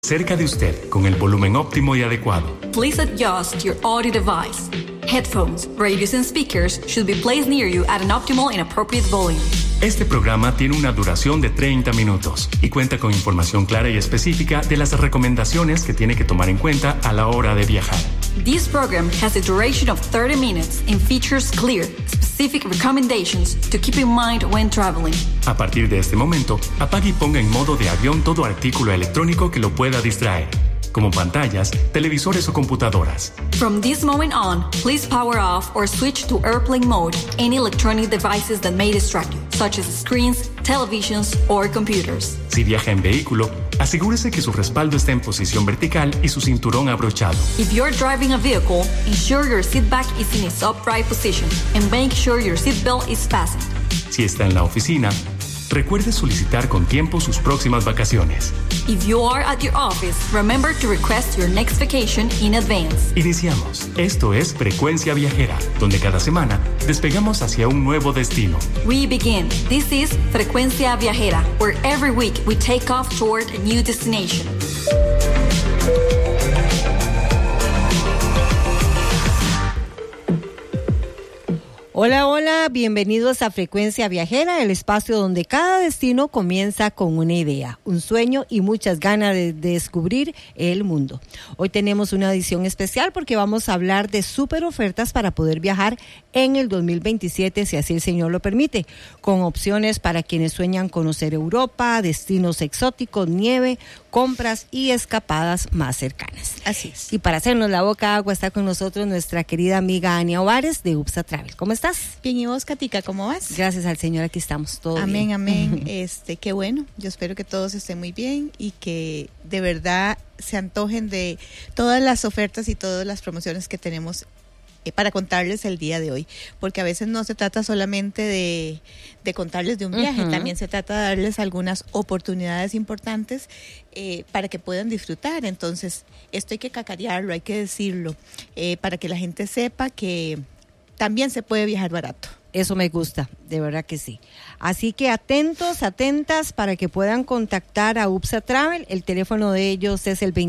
Cerca de usted, con el volumen óptimo y adecuado. Please adjust your audio device. Headphones, radios and speakers should be placed near you at an optimal and appropriate volume. Este programa tiene una duración de 30 minutos y cuenta con información clara y específica de las recomendaciones que tiene que tomar en cuenta a la hora de viajar. This program has a duration of 30 minutes and features clear, specific recommendations to keep in mind when traveling. A partir de este momento, apague y ponga en modo de avión todo artículo electrónico que lo pueda distraer, como pantallas, televisores o computadoras. From this moment on, please power off or switch to airplane mode any electronic devices that may distract you, such as screens, televisions, or computers. Si viaja en vehículo, asegúrese que su respaldo está en posición vertical y su cinturón abrochado. If you're driving a vehicle, ensure your seat back is in its upright position and make sure your seat belt is fastened. Si está en la oficina, recuerde solicitar con tiempo sus próximas vacaciones. If you are at your office, remember to request your next vacation in advance. Iniciamos. Esto es Frecuencia Viajera, donde cada semana despegamos hacia un nuevo destino. We begin. This is Frecuencia Viajera, where every week we take off toward a new destination. Hola, hola, bienvenidos a Frecuencia Viajera, el espacio donde cada destino comienza con una idea, un sueño y muchas ganas de descubrir el mundo. Hoy tenemos una edición especial porque vamos a hablar de súper ofertas para poder viajar en el 2027, si así el Señor lo permite, con opciones para quienes sueñan conocer Europa, destinos exóticos, nieve, compras y escapadas más cercanas. Así es. Y para hacernos la boca agua está con nosotros nuestra querida amiga Ania Ovares de UPSA Travel. ¿Cómo estás? Bien, ¿y vos, Katica, cómo vas? Gracias al Señor, aquí estamos, todo amén, bien. Amén, qué bueno. Yo espero que todos estén muy bien y que de verdad se antojen de todas las ofertas y todas las promociones que tenemos para contarles el día de hoy, porque a veces no se trata solamente de contarles de un viaje, también se trata de darles algunas oportunidades importantes para que puedan disfrutar. Entonces, esto hay que cacarearlo, hay que decirlo, para que la gente sepa que también se puede viajar barato. Eso me gusta, de verdad que sí. Así que atentos, atentas para que puedan contactar a UPSA Travel. El teléfono de ellos es el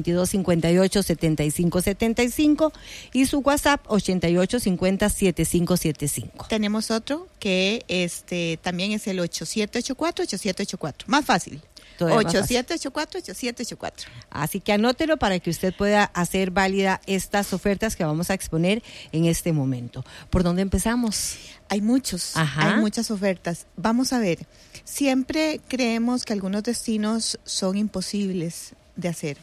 2258-7575 y su WhatsApp 8850-7575. Tenemos otro que también es el 8784-8784. Más fácil. 8784-8784. Así que anótelo para que usted pueda hacer válida estas ofertas que vamos a exponer en este momento. ¿Por dónde empezamos? Hay muchas ofertas. Vamos a ver, siempre creemos que algunos destinos son imposibles de hacer.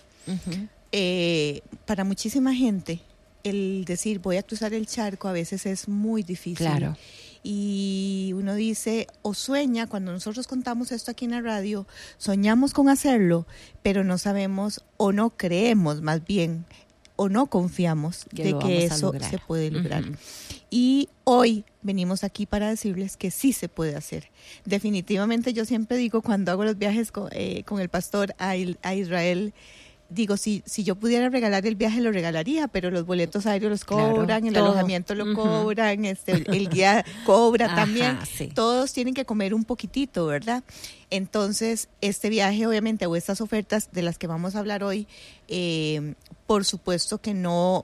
Para muchísima gente, el decir voy a cruzar el charco a veces es muy difícil. Claro. Y uno dice o sueña, cuando nosotros contamos esto aquí en la radio, soñamos con hacerlo, pero no sabemos o no creemos más bien o no confiamos de que eso se puede lograr. Y hoy venimos aquí para decirles que sí se puede hacer. Definitivamente yo siempre digo cuando hago los viajes con el pastor a Israel, digo, si yo pudiera regalar el viaje, lo regalaría, pero los boletos aéreos los cobran, claro, el alojamiento lo cobran, el guía cobra también. Sí. Todos tienen que comer un poquitito, ¿verdad? Entonces, este viaje, obviamente, o estas ofertas de las que vamos a hablar hoy, por supuesto que no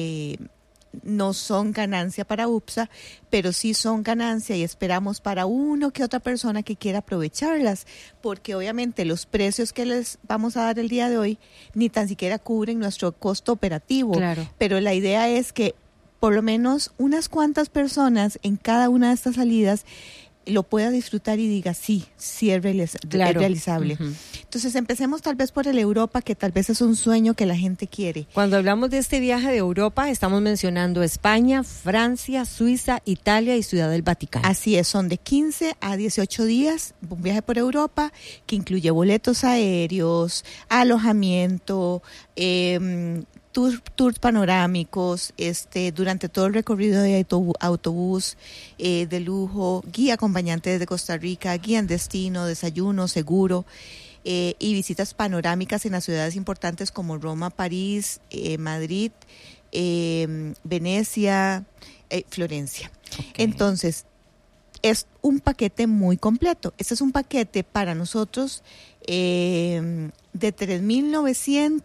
son ganancia para UPSA, pero sí son ganancia y esperamos para uno que otra persona que quiera aprovecharlas, porque obviamente los precios que les vamos a dar el día de hoy ni tan siquiera cubren nuestro costo operativo, claro. Pero la idea es que por lo menos unas cuantas personas en cada una de estas salidas lo pueda disfrutar y diga sí es realizable. Entonces empecemos tal vez por el Europa, que tal vez es un sueño que la gente quiere. Cuando hablamos de este viaje de Europa, estamos mencionando España, Francia, Suiza, Italia y Ciudad del Vaticano. Así es, son de 15 a 18 días, un viaje por Europa que incluye boletos aéreos, alojamiento, tours panorámicos, durante todo el recorrido de autobús de lujo, guía acompañante desde Costa Rica, guía en destino, desayuno seguro, y visitas panorámicas en las ciudades importantes como Roma, París, Madrid, Venecia, Florencia. Okay. Entonces, es un paquete muy completo. Este es un paquete para nosotros de $3,900